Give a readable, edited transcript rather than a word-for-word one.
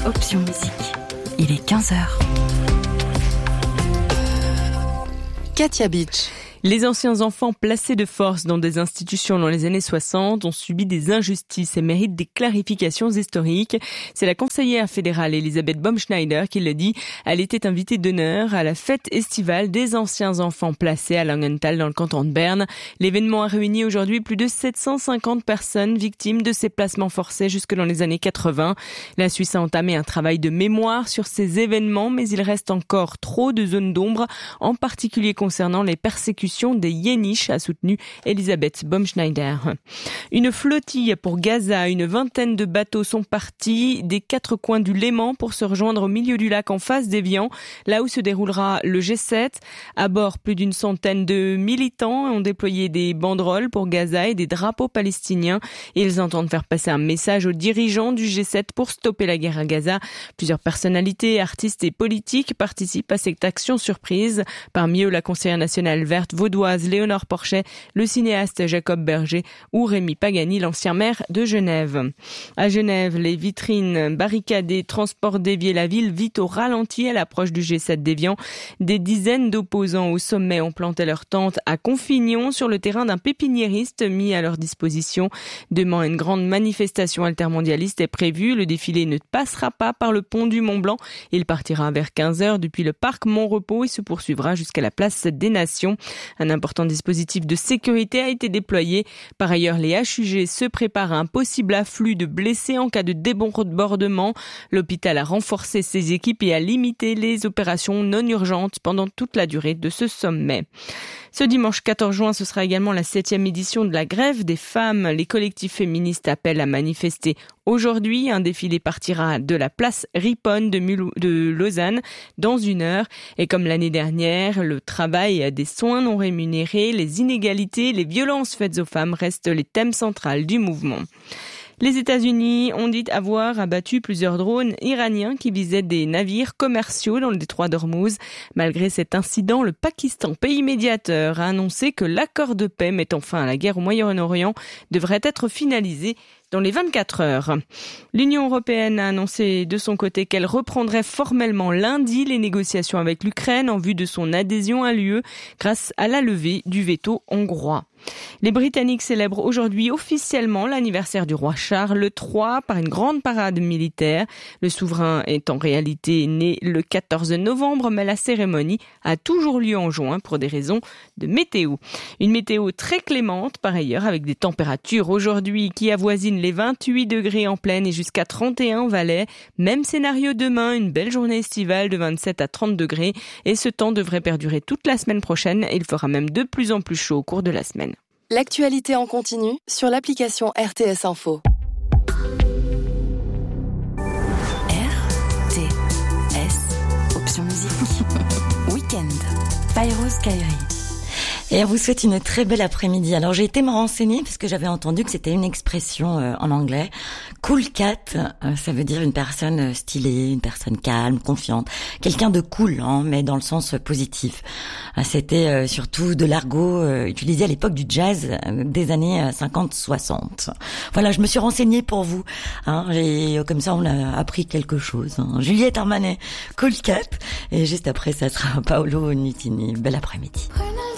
Option Musique. Il est 15h. Katia Beach. Les anciens enfants placés de force dans des institutions dans les années 60 ont subi des injustices et méritent des clarifications historiques. C'est la conseillère fédérale Elisabeth Baumschneider qui le dit. Elle était invitée d'honneur à la fête estivale des anciens enfants placés à Langenthal dans le canton de Berne. L'événement a réuni aujourd'hui plus de 750 personnes victimes de ces placements forcés jusque dans les années 80. La Suisse a entamé un travail de mémoire sur ces événements, mais il reste encore trop de zones d'ombre, en particulier concernant les persécutions des Yéniches, a soutenu Elisabeth Baumschneider. Une flottille pour Gaza, une vingtaine de bateaux sont partis des quatre coins du Léman pour se rejoindre au milieu du lac en face d'Évian, là où se déroulera le G7. À bord, plus d'une centaine de militants ont déployé des banderoles pour Gaza et des drapeaux palestiniens. Ils entendent faire passer un message aux dirigeants du G7 pour stopper la guerre à Gaza. Plusieurs personnalités, artistes et politiques participent à cette action surprise. Parmi eux, la conseillère nationale verte vaudoise Léonore Porchet, le cinéaste Jacob Berger ou Rémi Pagani, l'ancien maire de Genève. À Genève, les vitrines barricadées, transports déviés, la ville vit au ralenti à l'approche du G7 d'Évian. Des dizaines d'opposants au sommet ont planté leur tente à Confignon sur le terrain d'un pépiniériste mis à leur disposition. Demain, une grande manifestation altermondialiste est prévue. Le défilé ne passera pas par le pont du Mont-Blanc. Il partira vers 15h depuis le parc Mont-Repos et se poursuivra jusqu'à la place des Nations. Un important dispositif de sécurité a été déployé. Par ailleurs, les HUG se préparent à un possible afflux de blessés en cas de débordement. L'hôpital a renforcé ses équipes et a limité les opérations non urgentes pendant toute la durée de ce sommet. Ce dimanche 14 juin, ce sera également la 7e édition de la grève des femmes. Les collectifs féministes appellent à manifester aujourd'hui. Un défilé partira de la place Riponne de Lausanne dans 1 heure. Et comme l'année dernière, le travail des soins non rémunérés, les inégalités, les violences faites aux femmes restent les thèmes centraux du mouvement. Les États-Unis ont dit avoir abattu plusieurs drones iraniens qui visaient des navires commerciaux dans le détroit d'Ormuz. Malgré cet incident, le Pakistan, pays médiateur, a annoncé que l'accord de paix mettant fin à la guerre au Moyen-Orient devrait être finalisé dans les 24 heures. L'Union européenne a annoncé de son côté qu'elle reprendrait formellement lundi les négociations avec l'Ukraine en vue de son adhésion à l'UE grâce à la levée du veto hongrois. Les Britanniques célèbrent aujourd'hui officiellement l'anniversaire du roi Charles III par une grande parade militaire. Le souverain est en réalité né le 14 novembre, mais la cérémonie a toujours lieu en juin pour des raisons de météo. Une météo très clémente par ailleurs, avec des températures aujourd'hui qui avoisinent les 28 degrés en plaine et jusqu'à 31 en Valais. Même scénario demain, une belle journée estivale de 27 à 30 degrés et ce temps devrait perdurer toute la semaine prochaine. Il fera même de plus en plus chaud au cours de la semaine. L'actualité en continu sur l'application RTS Info. RTS Option Musique. Week-end. Pyros Kairi. Et on vous souhaite une très belle après-midi. Alors j'ai été me renseigner parce que j'avais entendu que c'était une expression en anglais. Cool cat, ça veut dire une personne stylée, une personne calme, confiante, quelqu'un de cool, mais dans le sens positif. C'était surtout de l'argot utilisé à l'époque du jazz des années 50-60. Voilà, je me suis renseignée pour vous. Et comme ça on a appris quelque chose. Juliette Armanet, cool cat. Et juste après ça sera Paolo Nutini. Bel après-midi.